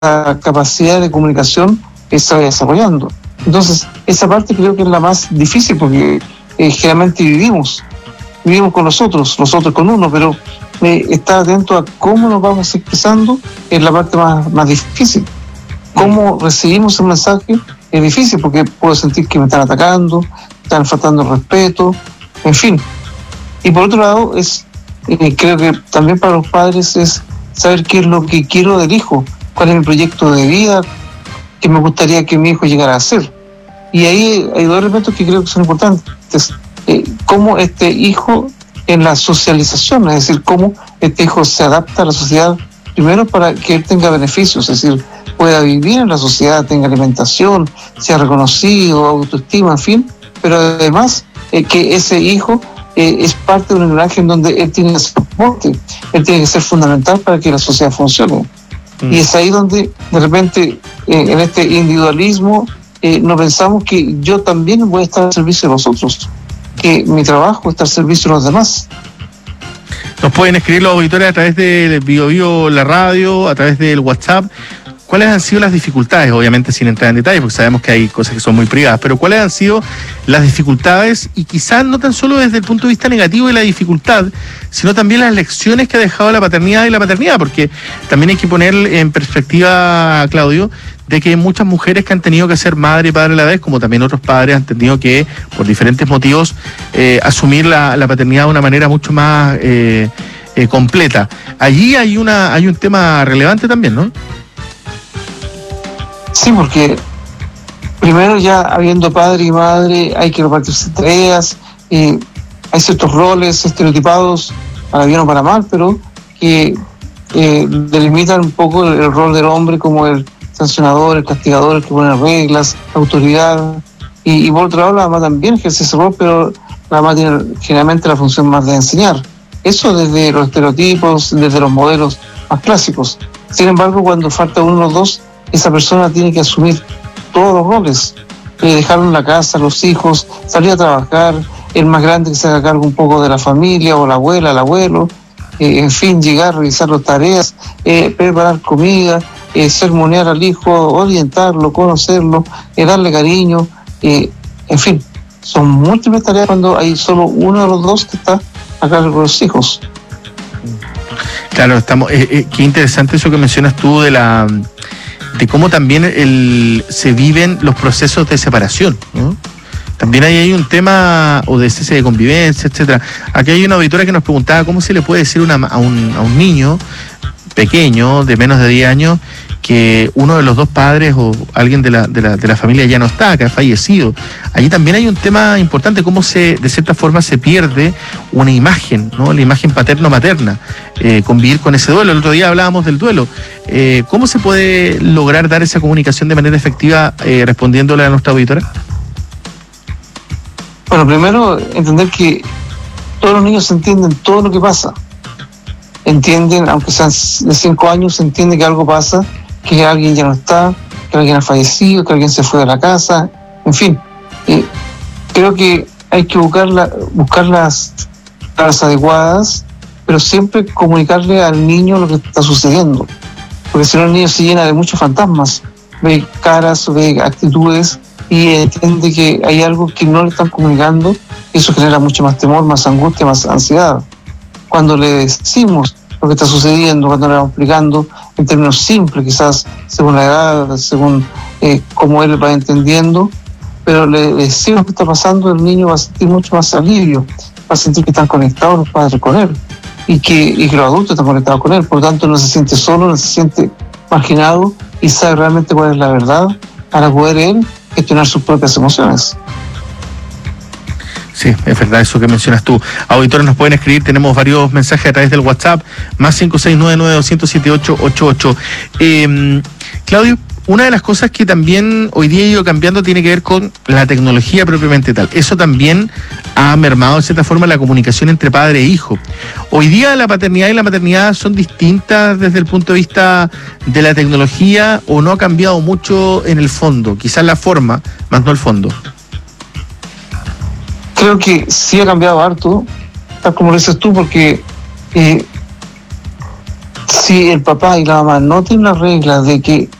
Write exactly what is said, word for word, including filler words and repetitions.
capacidad de comunicación eh, se vaya desarrollando. Entonces, esa parte creo que es la más difícil porque eh, generalmente vivimos, vivimos con los otros, los otros con uno, pero eh, estar atento a cómo nos vamos expresando es la parte más, más difícil. Cómo recibimos el mensaje es difícil porque puedo sentir que me están atacando, están faltando el respeto, en fin. Y por otro lado, es eh, creo que también para los padres es saber qué es lo que quiero del hijo, cuál es mi proyecto de vida, qué me gustaría que mi hijo llegara a ser. Y ahí hay dos elementos que creo que son importantes. Eh, cómo este hijo en la socialización, es decir, cómo este hijo se adapta a la sociedad, primero para que él tenga beneficios, es decir, pueda vivir en la sociedad, tenga alimentación, sea reconocido, autoestima, en fin, pero además eh, que ese hijo eh, es parte de un engranaje en donde él tiene que ser soporte, él tiene que ser fundamental para que la sociedad funcione. Mm. Y es ahí donde de repente eh, en este individualismo eh, no pensamos que yo también voy a estar al servicio de los otros, que mi trabajo está al servicio de los demás. Nos pueden escribir los auditores a través del Bio Bio, la radio, a través del WhatsApp. ¿Cuáles han sido las dificultades? Obviamente sin entrar en detalle, porque sabemos que hay cosas que son muy privadas, pero ¿cuáles han sido las dificultades? Y quizás no tan solo desde el punto de vista negativo de la dificultad, sino también las lecciones que ha dejado la paternidad y la maternidad, porque también hay que poner en perspectiva, Claudio, de que hay muchas mujeres que han tenido que ser madre y padre a la vez, como también otros padres han tenido que, por diferentes motivos, eh, asumir la, la paternidad de una manera mucho más eh, eh, completa. Allí hay una hay un tema relevante también, ¿no? Sí, porque primero ya habiendo padre y madre hay que repartirse tareas, eh, hay ciertos roles estereotipados, para bien o para mal, pero que eh, delimitan un poco el, el rol del hombre como el sancionador, el castigador, el que pone reglas, autoridad, y, y por otro lado la mamá también ejerce ese rol, pero la mamá tiene generalmente la función más de enseñar. Eso desde los estereotipos, desde los modelos más clásicos. Sin embargo, cuando falta uno o los dos, esa persona tiene que asumir todos los roles, eh, dejarlo en la casa, los hijos, salir a trabajar, el más grande que se haga cargo un poco de la familia, o la abuela, el abuelo, eh, en fin, llegar, realizar las tareas, eh, preparar comida, eh, sermonear al hijo, orientarlo, conocerlo, eh, darle cariño, eh, en fin, son múltiples tareas cuando hay solo uno de los dos que está a cargo de los hijos. Claro, estamos. Eh, eh, qué interesante eso que mencionas tú de la de cómo también el, se viven los procesos de separación, ¿no? También ahí hay un tema, o de cese de convivencia, etcétera. Aquí hay una auditora que nos preguntaba cómo se le puede decir una, a, un, a un niño pequeño, de menos de diez años, que uno de los dos padres o alguien de la, de la, de la familia ya no está, que ha fallecido. Allí también hay un tema importante, cómo se, de cierta forma se pierde una imagen, ¿no? La imagen paterno-materna, eh, convivir con ese duelo. El otro día hablábamos del duelo. Eh, ¿Cómo se puede lograr dar esa comunicación de manera efectiva, eh, respondiéndole a nuestra auditora? Bueno, primero entender que todos los niños entienden todo lo que pasa. Entienden, aunque sean de cinco años, entienden que algo pasa, que alguien ya no está, que alguien ha fallecido, que alguien se fue de la casa, en fin. Eh, creo que hay que buscar, la, buscar las, las adecuadas, pero siempre comunicarle al niño lo que está sucediendo, porque si no el niño se llena de muchos fantasmas, ve caras, ve actitudes y entiende que hay algo que no le están comunicando, y eso genera mucho más temor, más angustia, más ansiedad. Cuando le decimos lo que está sucediendo, cuando le vamos explicando en términos simples, quizás según la edad, según eh, cómo él va entendiendo, pero le decimos lo que está pasando, el niño va a sentir mucho más alivio, va a sentir que están conectados los padres con él y que, y que los adultos están conectados con él, por lo tanto no se siente solo, no se siente marginado y sabe realmente cuál es la verdad para poder él gestionar sus propias emociones. Sí, es verdad eso que mencionas tú. Auditores nos pueden escribir, tenemos varios mensajes a través del WhatsApp, más cinco seis nueve nueve dos cero siete ocho ocho ocho. Eh, Claudio, una de las cosas que también hoy día ha ido cambiando tiene que ver con la tecnología propiamente tal. Eso también ha mermado de cierta forma la comunicación entre padre e hijo. Hoy día la paternidad y la maternidad son distintas desde el punto de vista de la tecnología, o no ha cambiado mucho en el fondo, quizás la forma, más no el fondo. Creo que sí ha cambiado harto, tal como lo dices tú, porque eh, si el papá y la mamá no tienen la regla de que